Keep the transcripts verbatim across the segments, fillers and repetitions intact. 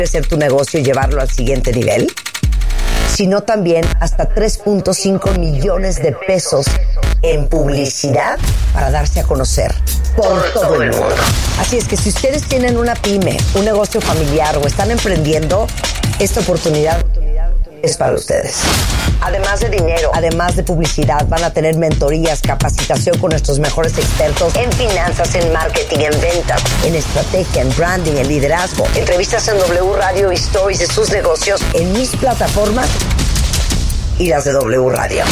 crecer tu negocio y llevarlo al siguiente nivel, sino también hasta tres punto cinco millones de pesos en publicidad para darse a conocer por todo el mundo. Así es que si ustedes tienen una pyme, un negocio familiar o están emprendiendo, esta oportunidad es para ustedes. Además de dinero, además de publicidad, van a tener mentorías, capacitación con nuestros mejores expertos en finanzas, en marketing, en ventas, en estrategia, en branding, en liderazgo, entrevistas en W Radio y stories de sus negocios en mis plataformas y las de W Radio.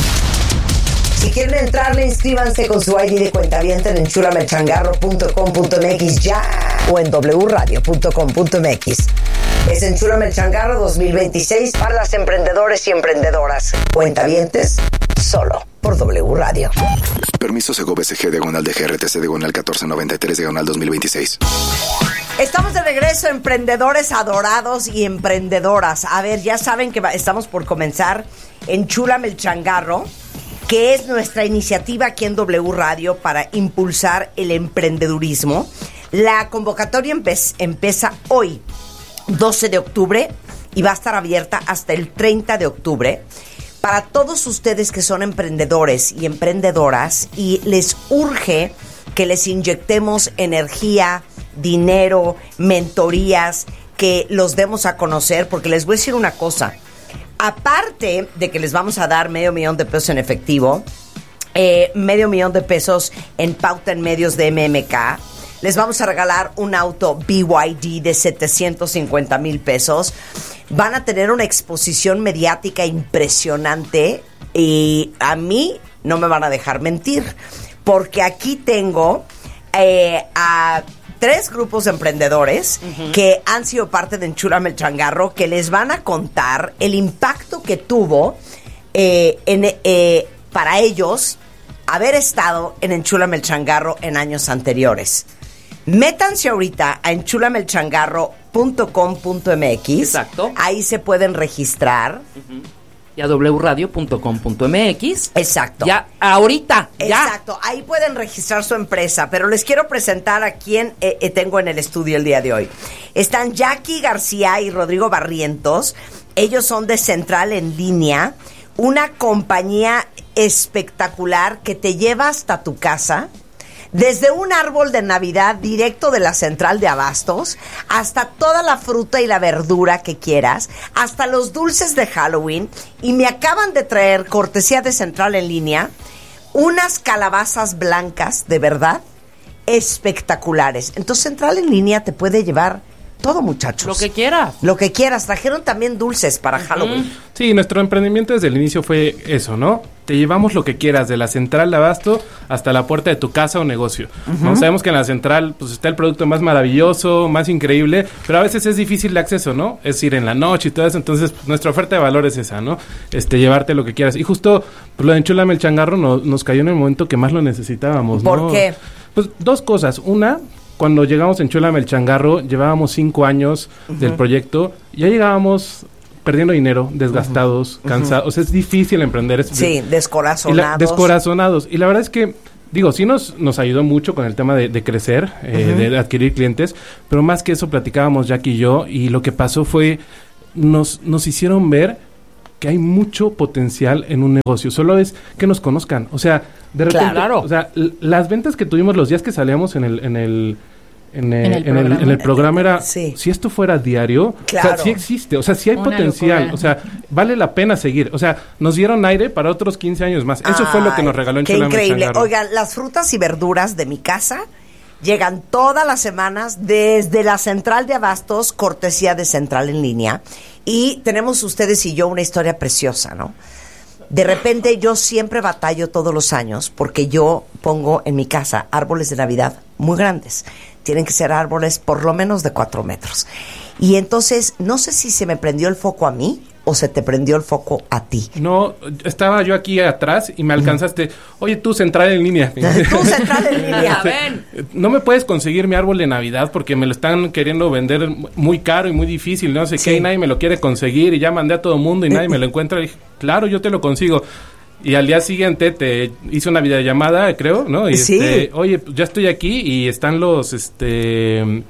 Si quieren entrarle, inscríbanse con su I D de cuentaviente en enchulamelchangarro punto com punto m x ya o en w radio punto com punto m x. Es Enchúlame el Changarro dos mil veintiséis para las emprendedores y emprendedoras. Cuentavientes, solo por W Radio. Permiso Segov S G diagonal de G R T C diagonal catorce noventa y tres diagonal dos mil veintiséis. Estamos de regreso, emprendedores adorados y emprendedoras. A ver, ya saben que va, estamos por comenzar Enchúlame el Changarro, que es nuestra iniciativa aquí en W Radio para impulsar el emprendedurismo. La convocatoria empe- empieza hoy, doce de octubre, y va a estar abierta hasta el treinta de octubre para todos ustedes que son emprendedores y emprendedoras y les urge que les inyectemos energía, dinero, mentorías, que los demos a conocer, porque les voy a decir una cosa. Aparte de que les vamos a dar medio millón de pesos en efectivo, eh, medio millón de pesos en pauta en medios de M M K, les vamos a regalar un auto B Y D de setecientos cincuenta mil pesos. Van a tener una exposición mediática impresionante y a mí no me van a dejar mentir, porque aquí tengo eh, a tres grupos de emprendedores uh-huh. que han sido parte de Enchúlame el Changarro, que les van a contar el impacto que tuvo eh, en, eh, para ellos haber estado en Enchúlame el Changarro en años anteriores. Métanse ahorita a enchúlame el changarro punto com punto m x. Exacto. Ahí se pueden registrar. Uh-huh. Y a w radio punto com punto m x. Exacto. Ya, ahorita. Ya. Exacto. Ahí pueden registrar su empresa. Pero les quiero presentar a quien eh, eh, tengo en el estudio el día de hoy. Están Jackie García y Rodrigo Barrientos. Ellos son de Central en Línea, una compañía espectacular que te lleva hasta tu casa. Desde un árbol de Navidad directo de la central de abastos, hasta toda la fruta y la verdura que quieras, hasta los dulces de Halloween. Y me acaban de traer, cortesía de Central en Línea, unas calabazas blancas, de verdad, espectaculares. Entonces Central en Línea te puede llevar todo, muchachos. Lo que quieras. Lo que quieras. Trajeron también dulces para Halloween. Sí, nuestro emprendimiento desde el inicio fue eso, ¿no? Te llevamos lo que quieras, de la central de abasto hasta la puerta de tu casa o negocio. Uh-huh. ¿No? Sabemos que en la central pues está el producto más maravilloso, más increíble, pero a veces es difícil de acceso, ¿no? Es ir en la noche y todo eso. Entonces, nuestra oferta de valor es esa, ¿no? Este, llevarte lo que quieras. Y justo, pues lo de Enchúlame el Changarro no, nos cayó en el momento que más lo necesitábamos, ¿no? ¿Por qué? Pues dos cosas. Una, cuando llegamos a Enchúlame el Changarro, llevábamos cinco años uh-huh. del proyecto, ya llegábamos perdiendo dinero, desgastados, uh-huh. cansados. Uh-huh. O sea, es difícil emprender. Es sí, de, descorazonados. Y la, descorazonados. Y la verdad es que, digo, sí nos, nos ayudó mucho con el tema de, de crecer, eh, uh-huh. de adquirir clientes, pero más que eso platicábamos Jackie y yo, y lo que pasó fue, nos, nos hicieron ver que hay mucho potencial en un negocio. Solo es que nos conozcan. O sea, de repente, claro. o sea, l- las ventas que tuvimos los días que salíamos en el, en el, en el, en el, en programa. el, en el programa era, sí. si esto fuera diario, claro. o sea, sí existe, o sea, sí hay Una potencial, locura. o sea, vale la pena seguir. O sea, nos dieron aire para otros quince años más. Eso Ay, fue lo que nos regaló qué Enchúlame el increíble. Changarro. Oigan, las frutas y verduras de mi casa llegan todas las semanas desde la central de abastos, cortesía de Central en Línea. Y tenemos ustedes y yo una historia preciosa, ¿no? De repente yo siempre batallo todos los años porque yo pongo en mi casa árboles de Navidad muy grandes. Tienen que ser árboles por lo menos de cuatro metros. Y entonces, no sé si se me prendió el foco a mí o se te prendió el foco a ti. No, estaba yo aquí atrás y me alcanzaste. Oye, tú, Central en Línea. Tú, Central en Línea. Ven. No me puedes conseguir mi árbol de Navidad porque me lo están queriendo vender muy caro y muy difícil, no sé Sí. qué, y nadie me lo quiere conseguir, y ya mandé a todo mundo y nadie me lo encuentra. Y dije, claro, yo te lo consigo. Y al día siguiente te hice una videollamada, creo, ¿no? Y Sí. este, oye, pues ya estoy aquí y están los, este...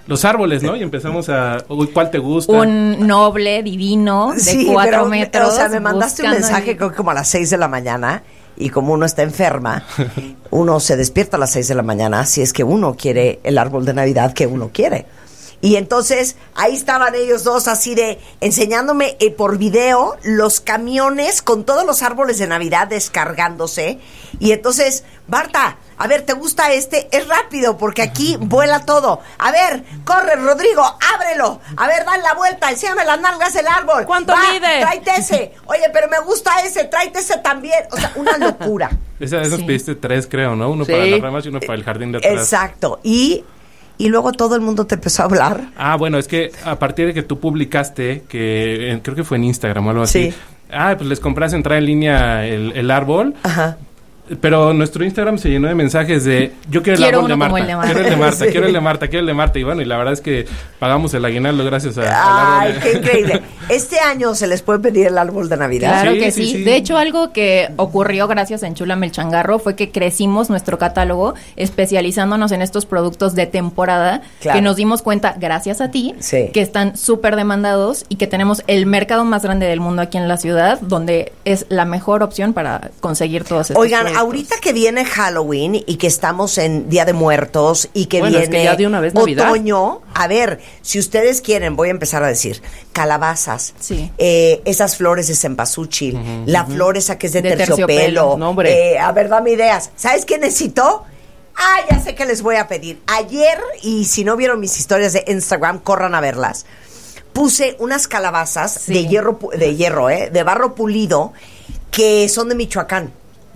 los árboles, ¿no? Y empezamos a, uy, ¿cuál te gusta? Un noble divino de Sí, cuatro pero, metros. o sea, me mandaste un buscando mensaje el- creo que como a las seis de la mañana y como uno está enferma, uno se despierta a las seis de la mañana si es que uno quiere el árbol de Navidad que uno quiere. Y entonces ahí estaban ellos dos así de enseñándome eh, por video los camiones con todos los árboles de Navidad descargándose. Y entonces, Marta, a ver, ¿te gusta este? Es rápido porque aquí vuela todo. A ver, corre, Rodrigo, ábrelo. A ver, dale la vuelta, enséñame las nalgas del árbol. ¿Cuánto Va, mide? Tráete ese. Oye, pero me gusta ese, tráete ese también. O sea, una locura. Esa vez nos Sí. pediste tres, creo, ¿no? Uno Sí. para las ramas y uno para el jardín de atrás. Exacto. Y, y luego todo el mundo te empezó a hablar. Ah, bueno, es que a partir de que tú publicaste, que eh, creo que fue en Instagram o algo así. Sí. Ah, pues les compras entrar en línea el, el árbol. Ajá. Pero nuestro Instagram se llenó de mensajes de yo quiero el Quiero árbol de uno como Marta, el de Marta. quiero el de Marta, Sí. quiero el de Marta, quiero el de Marta. Y bueno, y la verdad es que pagamos el aguinaldo gracias a, al Ay, árbol. qué increíble. Este año se les puede pedir el árbol de Navidad. Claro Sí, que sí, sí. sí. De hecho, algo que ocurrió gracias a Enchúlame el Changarro fue que crecimos nuestro catálogo especializándonos en estos productos de temporada Claro. que nos dimos cuenta, gracias a ti, Sí. que están súper demandados y que tenemos el mercado más grande del mundo aquí en la ciudad, donde es la mejor opción para conseguir todos estos Oigan, productos. ahorita que viene Halloween y que estamos en Día de Muertos y que Bueno, es viene que ya de una vez Navidad. otoño, a ver, si ustedes quieren, voy a empezar a decir, calabazas, Sí. eh, esas flores de cempasúchil, la flor esa que es de, De terciopelo, terciopelo. No, hombre. eh, a ver, dame ideas. ¿Sabes qué necesito? Ah, ya sé que les voy a pedir. Ayer, y si no vieron mis historias de Instagram, corran a verlas. Puse unas calabazas Sí. de hierro, pu- de hierro, eh, de barro pulido, que son de Michoacán.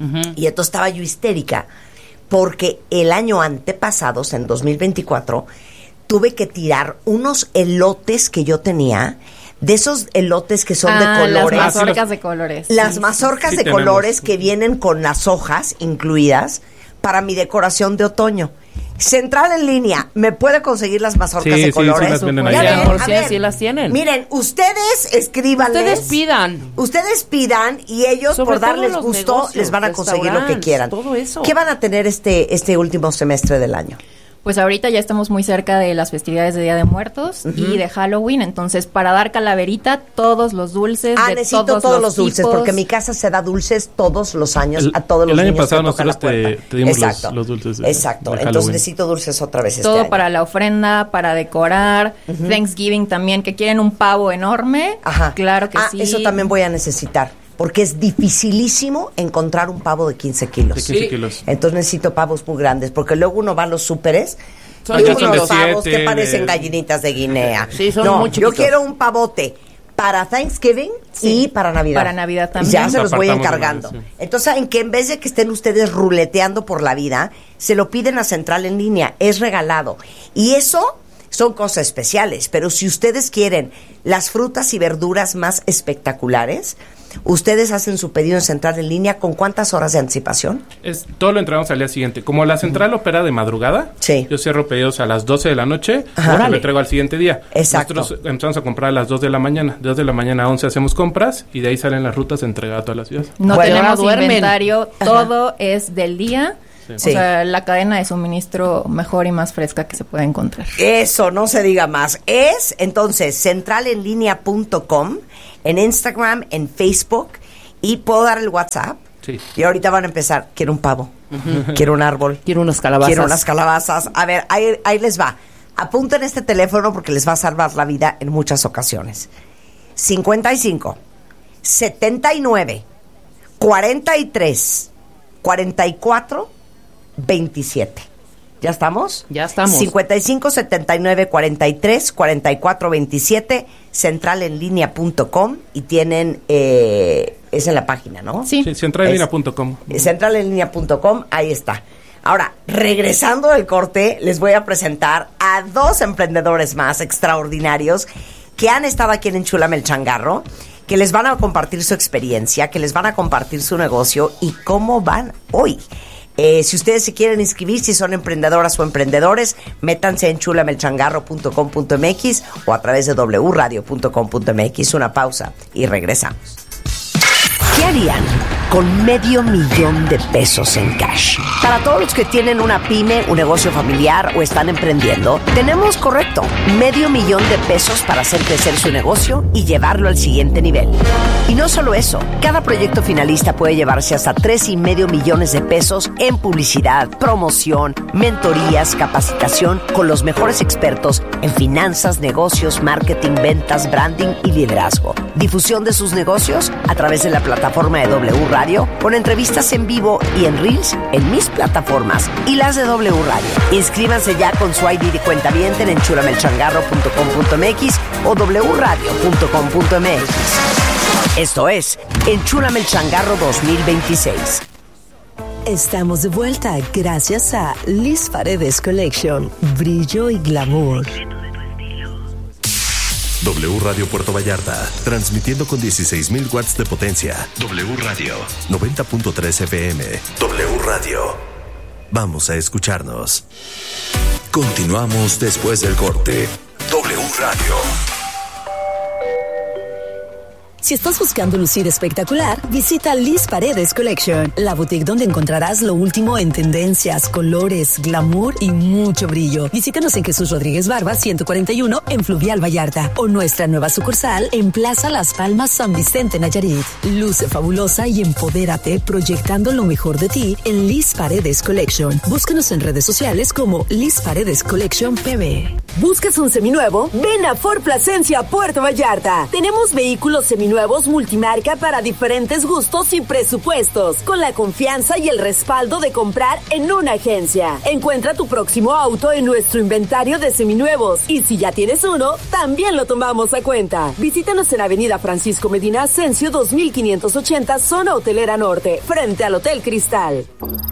Y entonces estaba yo histérica porque el año antepasado, o sea, en dos mil veinticuatro, tuve que tirar unos elotes que yo tenía, de esos elotes que son Ah, de colores. las Ah, sí, mazorcas los- de colores. Las Sí, mazorcas sí de tenemos. colores que vienen con las hojas incluidas para mi decoración de otoño. Central en línea, ¿me puede conseguir las mazorcas Sí, de sí, colores? sí las venden Ya allá. ven, Por a si ver, así las tienen. Miren, ustedes escríbanles. Ustedes pidan. Ustedes pidan y ellos, Sobre por todo darles los gusto, negocios, les van a conseguir lo que restaurantes, quieran. todo eso. ¿Qué van a tener este, este último semestre del año? Pues ahorita ya estamos muy cerca de las festividades de Día de Muertos y de Halloween, entonces para dar calaverita, todos los dulces Ah, de necesito todos, todos, los dulces, tipos. porque en mi casa se da dulces todos los años El- a todos los el año niños pasado que tocan la nosotros te- puerta. te dimos los- Exacto. los dulces de- Exacto, de entonces Halloween. necesito dulces otra vez este Todo año. para la ofrenda, para decorar, Thanksgiving también, que quieren un pavo enorme. Ajá. Claro que ah, sí. eso también voy a necesitar, porque es dificilísimo encontrar un pavo de quince kilos. De quince Sí. kilos. Entonces necesito pavos muy grandes, porque luego uno va a los súperes Son y chiquitos. unos Son de pavos siete, que parecen de- gallinitas de Guinea. Sí, son no, muy yo chiquitos. quiero un pavote para Thanksgiving Sí. y para Navidad. Para Navidad también. Ya se los voy Apartamos encargando. una vez, sí. Entonces, ¿saben que en vez de que estén ustedes ruleteando por la vida, se lo piden a Central en línea? Es regalado. Y eso son cosas especiales, pero si ustedes quieren las frutas y verduras más espectaculares, ustedes hacen su pedido en Central en línea. ¿Con cuántas horas de anticipación? Es, todo lo entregamos al día siguiente. Como la central opera de madrugada, Sí. yo cierro pedidos a las doce de la noche, Ajá. lo Órale. entrego al siguiente día. Exacto. Nosotros empezamos a comprar a las dos de la mañana. De dos de la mañana a once hacemos compras y de ahí salen las rutas entregadas a toda la ciudad. No Bueno, tenemos ahora duermen. inventario, todo es del día. Sí. O sea, la cadena de suministro mejor y más fresca que se puede encontrar. Eso, no se diga más. Es, entonces, central en línea punto com, en Instagram, en Facebook, y puedo dar el WhatsApp. Sí. Y ahorita van a empezar, quiero un pavo, quiero un árbol, Quiero unas calabazas. quiero unas calabazas. A ver, ahí, ahí les va. Apunten este teléfono porque les va a salvar la vida en muchas ocasiones. cincuenta y cinco, setenta y nueve, cuarenta y tres, cuarenta y cuatro, veintisiete. ¿Ya estamos? Ya estamos. cincuenta y cinco, setenta y nueve, cuarenta y tres, cuarenta y cuatro, veintisiete, central en línea punto com, y tienen, eh, es en la página, ¿no? Sí. Sí, central en línea punto com. central en línea punto com, ahí está. Ahora, regresando del corte, les voy a presentar a dos emprendedores más extraordinarios que han estado aquí en Enchúlame el Changarro, que les van a compartir su experiencia, que les van a compartir su negocio y cómo van hoy. Eh, si ustedes se quieren inscribir, si son emprendedoras o emprendedores, métanse en chulame el changarro punto com punto m x o a través de w radio punto com punto m x. Una pausa y regresamos. ¿Qué harían con medio millón de pesos en cash. Para todos los que tienen una pyme, un negocio familiar o están emprendiendo, tenemos, correcto, medio millón de pesos para hacer crecer su negocio y llevarlo al siguiente nivel. Y no solo eso, cada proyecto finalista puede llevarse hasta tres y medio millones de pesos en publicidad, promoción, mentorías, capacitación con los mejores expertos en finanzas, negocios, marketing, ventas, branding y liderazgo. Difusión de sus negocios a través de la plataforma de W Radio, con entrevistas en vivo y en Reels en mis plataformas y las de W Radio. Inscríbanse ya con su I D de cuentaviente en enchulamelchangarro punto com punto m x o w radio punto com punto m x. Esto es Enchúlame el Changarro dos mil veintiséis. Estamos de vuelta gracias a Liz Paredes Collection, brillo y glamour. W Radio Puerto Vallarta, transmitiendo con dieciséis mil watts de potencia. W Radio, noventa punto tres F M. W Radio. Vamos a escucharnos. Continuamos después del corte. W Radio. Si estás buscando lucir espectacular, visita Liz Paredes Collection, la boutique donde encontrarás lo último en tendencias, colores, glamour y mucho brillo. Visítanos en Jesús Rodríguez Barba ciento cuarenta y uno en Fluvial Vallarta o nuestra nueva sucursal en Plaza Las Palmas San Vicente Nayarit. Luce fabulosa y empodérate proyectando lo mejor de ti en Liz Paredes Collection. Búscanos en redes sociales como Liz Paredes Collection P B. ¿Buscas un seminuevo? Ven a Ford Plasencia, Puerto Vallarta. Tenemos vehículos seminuevos multimarca para diferentes gustos y presupuestos, con la confianza y el respaldo de comprar en una agencia. Encuentra tu próximo auto en nuestro inventario de seminuevos y si ya tienes uno, también lo tomamos a cuenta. Visítanos en Avenida Francisco Medina Ascencio dos mil quinientos ochenta, zona hotelera norte, frente al Hotel Cristal.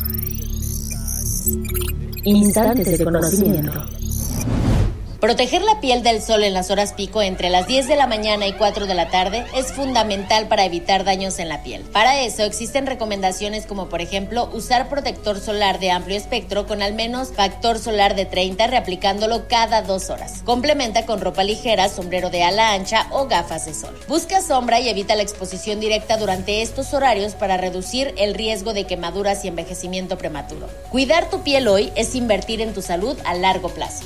Instantes de conocimiento. Proteger la piel del sol en las horas pico entre las diez de la mañana y cuatro de la tarde es fundamental para evitar daños en la piel. Para eso existen recomendaciones como por ejemplo usar protector solar de amplio espectro con al menos factor solar de treinta, reaplicándolo cada dos horas. Complementa con ropa ligera, sombrero de ala ancha o gafas de sol. Busca sombra y evita la exposición directa durante estos horarios para reducir el riesgo de quemaduras y envejecimiento prematuro. Cuidar tu piel hoy es invertir en tu salud a largo plazo.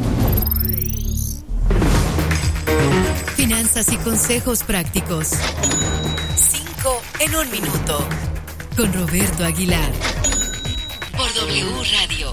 Finanzas y consejos prácticos. Cinco en un minuto. Con Roberto Aguilar. Por W Radio.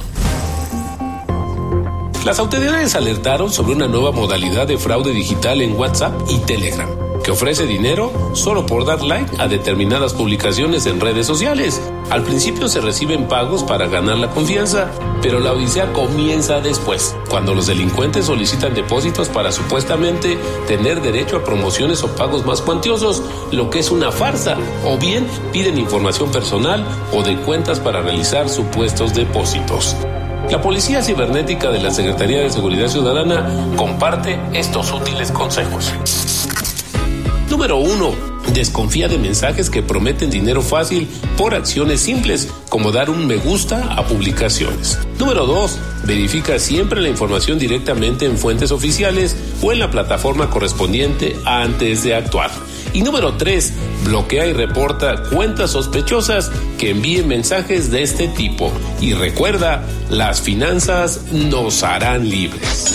Las autoridades alertaron sobre una nueva modalidad de fraude digital en WhatsApp y Telegram, que ofrece dinero solo por dar like a determinadas publicaciones en redes sociales. Al principio se reciben pagos para ganar la confianza, pero la odisea comienza después, cuando los delincuentes solicitan depósitos para supuestamente tener derecho a promociones o pagos más cuantiosos, lo que es una farsa, o bien piden información personal o de cuentas para realizar supuestos depósitos. La Policía Cibernética de la Secretaría de Seguridad Ciudadana comparte estos útiles consejos. Número uno. Desconfía de mensajes que prometen dinero fácil por acciones simples, como dar un me gusta a publicaciones. Número dos. Verifica siempre la información directamente en fuentes oficiales o en la plataforma correspondiente antes de actuar. Y número tres. Bloquea y reporta cuentas sospechosas que envíen mensajes de este tipo. Y recuerda, las finanzas nos harán libres.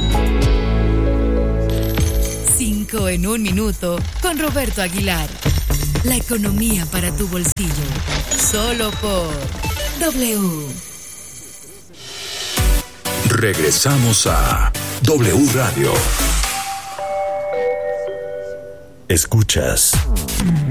Cinco en un minuto con Roberto Aguilar. La economía para tu bolsillo. Solo por W. Regresamos a W Radio. Escuchas